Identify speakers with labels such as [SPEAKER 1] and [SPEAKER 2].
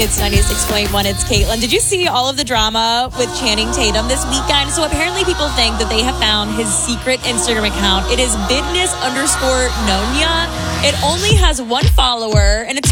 [SPEAKER 1] Hits 96.1. It's Caitlin. Did you see all of the drama with Channing Tatum this weekend? So apparently people think that they have found his secret Instagram account. It is business_Nonya. It only has one follower, and it's